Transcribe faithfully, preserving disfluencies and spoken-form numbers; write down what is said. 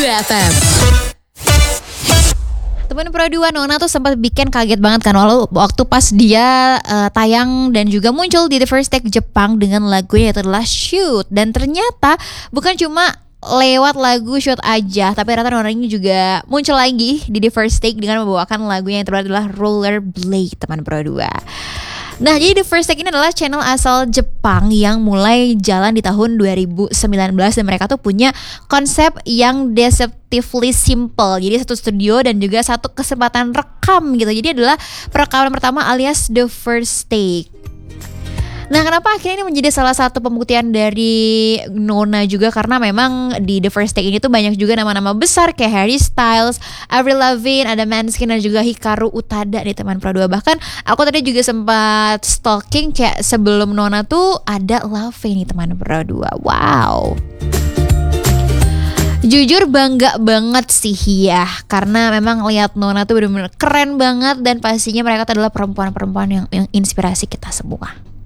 F M. Temen Pro dua Nona tuh sempat bikin kaget banget kan walau waktu pas dia uh, tayang dan juga muncul di The First Take Jepang dengan lagunya itu adalah Shoot. Dan ternyata bukan cuma lewat lagu Shoot aja, tapi ternyata Nona ini juga muncul lagi di The First Take dengan membawakan lagunya yang terbaru adalah Rollerblade, teman Pro dua. Nah, jadi The First Take ini adalah channel asal Jepang yang mulai jalan di tahun dua ribu sembilan belas dan mereka tuh punya konsep yang deceptively simple. Jadi satu studio dan juga satu kesempatan rekam gitu. Jadi adalah perekaman pertama alias The First Take. Nah, kenapa akhirnya ini menjadi salah satu pembuktian dari Nona juga karena memang di The First Take ini tuh banyak juga nama-nama besar kayak Harry Styles, Avril Lavigne, ada Manskin dan juga Hikaru Utada nih teman Pro dua. Bahkan aku tadi juga sempat stalking kayak sebelum Nona tuh ada Love nih teman Pro dua. Wow. Jujur bangga banget sih ya, karena memang lihat Nona tuh benar-benar keren banget dan pastinya mereka adalah perempuan-perempuan yang, yang inspirasi kita semua.